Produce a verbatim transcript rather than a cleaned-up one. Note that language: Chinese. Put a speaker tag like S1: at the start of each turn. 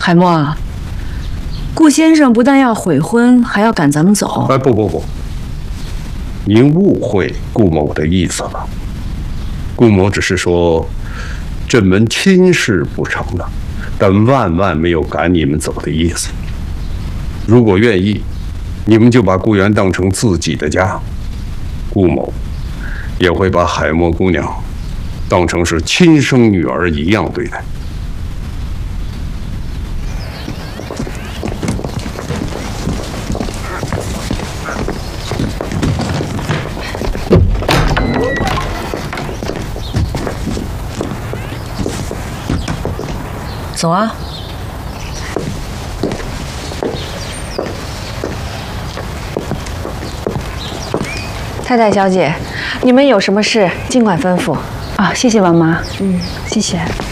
S1: 海默啊，顾先生不但要悔婚，还要赶咱们走。
S2: 哎，不不不，您误会顾某的意思了。顾某只是说，这门亲事不成了，但万万没有赶你们走的意思。如果愿意，你们就把顾源当成自己的家，顾某也会把海默姑娘当成是亲生女儿一样对待。
S1: 走啊！太太小姐，你们有什么事尽管吩咐。啊，谢谢王妈。嗯，谢谢。